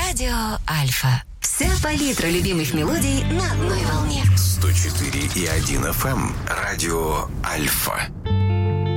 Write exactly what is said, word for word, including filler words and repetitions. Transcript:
Радио Альфа. Вся палитра любимых мелодий на одной волне. сто четыре и один эф эм. Радио Альфа.